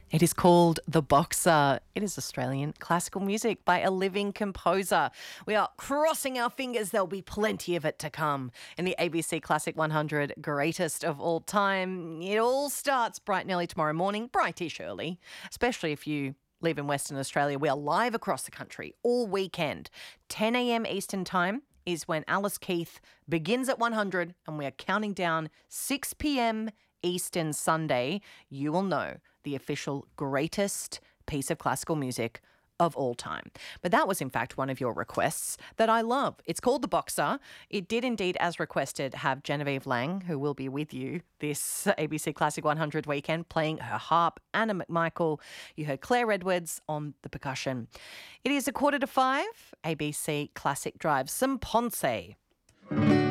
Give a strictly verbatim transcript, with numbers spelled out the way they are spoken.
It is called The Boxer. It is Australian classical music by a living composer. We are crossing our fingers there'll be plenty of it to come in the A B C Classic one hundred Greatest of All Time. It all starts bright and early tomorrow morning, brightish early, especially if you live in Western Australia. We are live across the country all weekend. ten a.m. Eastern Time is when Alice Keith begins at one hundred and we are counting down six p.m. Eastern Sunday. You will know the official greatest piece of classical music of all time. But that was in fact one of your requests that I love. It's called The Boxer. It did indeed, as requested, have Genevieve Lang, who will be with you this A B C Classic one hundred weekend, playing her harp. Anna McMichael. You heard Claire Edwards on the percussion. It is a quarter to five. A B C Classic drives some Ponce.